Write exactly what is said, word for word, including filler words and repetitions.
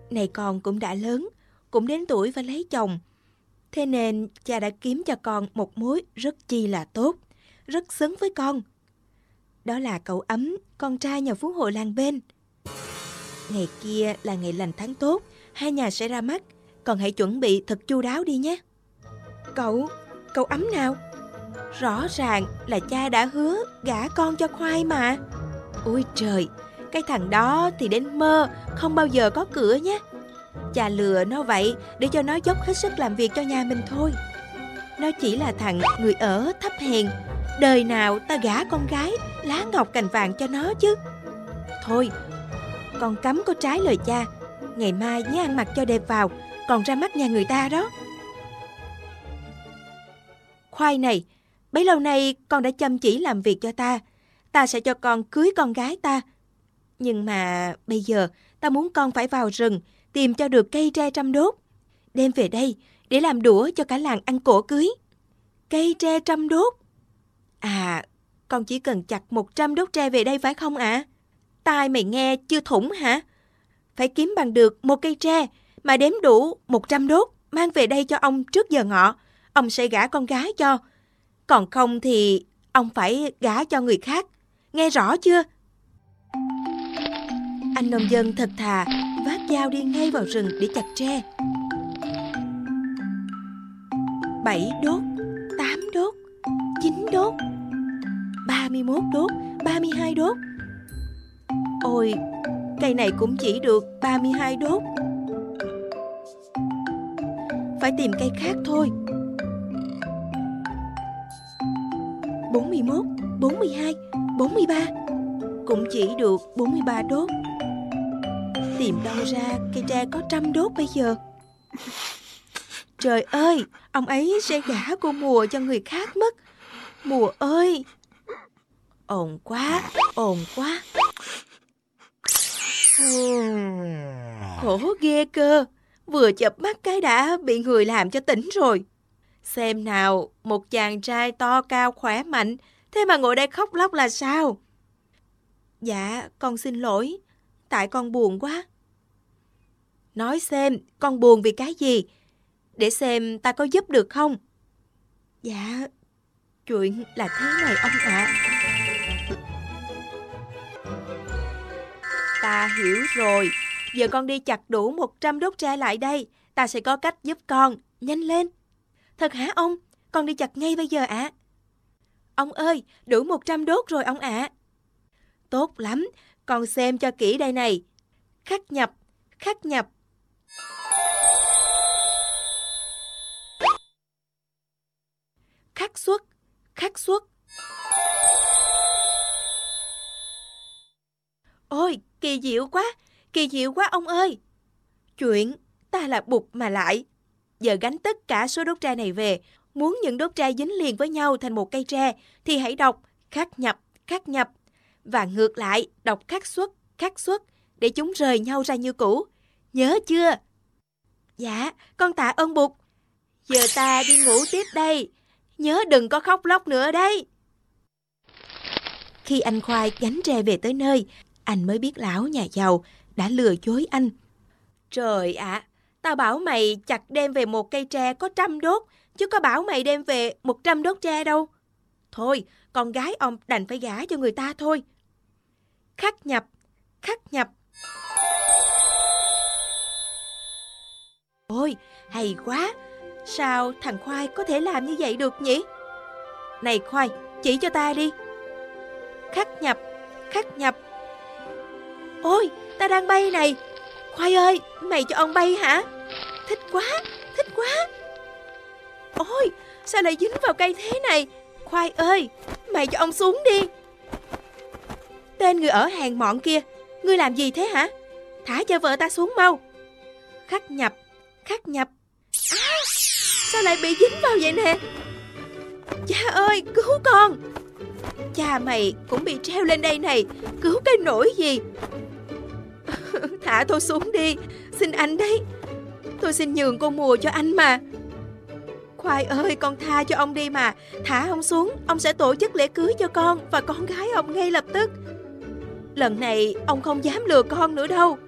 Này con cũng đã lớn, cũng đến tuổi phải lấy chồng. Thế nên cha đã kiếm cho con một mối rất chi là tốt, rất xứng với con. Đó là cậu Ấm, con trai nhà phú hộ làng bên. Ngày kia là ngày lành tháng tốt, hai nhà sẽ ra mắt, con hãy chuẩn bị thật chu đáo đi nhé. Cậu, cậu Ấm nào? Rõ ràng là cha đã hứa gả con cho Khoai mà. Ôi trời, cái thằng đó thì đến mơ không bao giờ có cửa nhé. Cha lừa nó vậy để cho nó dốc hết sức làm việc cho nhà mình thôi. Nó chỉ là thằng người ở thấp hèn, đời nào ta gả con gái lá ngọc cành vàng cho nó chứ. Thôi, con cấm có trái lời cha. Ngày mai nhớ ăn mặc cho đẹp vào, còn ra mắt nhà người ta đó. Khoai này, bấy lâu nay con đã chăm chỉ làm việc cho ta. Ta sẽ cho con cưới con gái ta. Nhưng mà bây giờ ta muốn con phải vào rừng tìm cho được cây tre trăm đốt, đem về đây để làm đũa cho cả làng ăn cỗ cưới. Cây tre trăm đốt? À, con chỉ cần chặt một trăm đốt tre về đây phải không ạ? À? Tai mày nghe chưa thủng hả? Phải kiếm bằng được một cây tre mà đếm đủ một trăm đốt, mang về đây cho ông trước giờ ngọ. Ông sẽ gả con gái cho. Còn không thì ông phải gả cho người khác. Nghe rõ chưa? Anh nông dân thật thà vác dao đi ngay vào rừng để chặt tre. Bảy đốt, tám đốt, chín đốt, ba mươi mốt đốt, ba mươi hai đốt. Ôi, cây này cũng chỉ được ba mươi hai đốt. Phải tìm cây khác thôi. Bốn mươi mốt, bốn mươi hai, bốn mươi ba. Cũng chỉ được bốn mươi ba đốt. Tìm đâu ra cây tre có trăm đốt bây giờ? Trời ơi, ông ấy sẽ gả cô Mùa cho người khác mất. Mùa ơi! Ồn quá, ồn quá. Khổ ghê cơ. Vừa chợp mắt cái đã bị người làm cho tỉnh rồi. Xem nào, một chàng trai to cao khỏe mạnh, thế mà ngồi đây khóc lóc là sao? Dạ, con xin lỗi. Tại con buồn quá. Nói xem, con buồn vì cái gì? Để xem ta có giúp được không? Dạ, chuyện là thế này ông ạ. Ta hiểu rồi. Giờ con đi chặt đủ một trăm đốt tre lại đây. Ta sẽ có cách giúp con. Nhanh lên. Thật hả ông? Con đi chặt ngay bây giờ ạ. À? Ông ơi, đủ một trăm đốt rồi ông ạ. À. Tốt lắm. Con xem cho kỹ đây này. Khắc nhập, khắc nhập. Khắc xuất, khắc xuất. Ôi, kỳ diệu quá, kỳ diệu quá ông ơi. Chuyện ta là bụt mà lại. Giờ gánh tất cả số đốt tre này về. Muốn những đốt tre dính liền với nhau thành một cây tre thì hãy đọc khắc nhập, khắc nhập. Và ngược lại đọc khắc xuất, khắc xuất để chúng rời nhau ra như cũ. Nhớ chưa? Dạ, con tạ ơn bụt. Giờ ta đi ngủ tiếp đây. Nhớ đừng có khóc lóc nữa đấy. Khi anh Khoai gánh tre về tới nơi, anh mới biết lão nhà giàu đã lừa dối anh. Trời ạ, à, tao bảo mày chặt đem về một cây tre có trăm đốt, chứ có bảo mày đem về một trăm đốt tre đâu. Thôi, con gái ông đành phải gả cho người ta thôi. Khắc nhập, khắc nhập. Ôi, hay quá. Sao thằng Khoai có thể làm như vậy được nhỉ? Này Khoai, chỉ cho ta đi. Khắc nhập, khắc nhập. Ôi, ta đang bay này. Khoai ơi, mày cho ông bay hả? Thích quá, thích quá. Ôi, sao lại dính vào cây thế này? Khoai ơi, mày cho ông xuống đi. Tên người ở hàng mọn kia, ngươi làm gì thế hả? Thả cho vợ ta xuống mau. Khắc nhập, khắc nhập. À, sao lại bị dính vào vậy nè? Cha ơi, cứu con. Cha mày cũng bị treo lên đây này. Cứu cái nỗi gì? Thả tôi xuống đi. Xin anh đấy. Tôi xin nhường con Mùa cho anh mà. Khoai ơi, con tha cho ông đi mà. Thả ông xuống, ông sẽ tổ chức lễ cưới cho con và con gái ông ngay lập tức. Lần này ông không dám lừa con nữa đâu.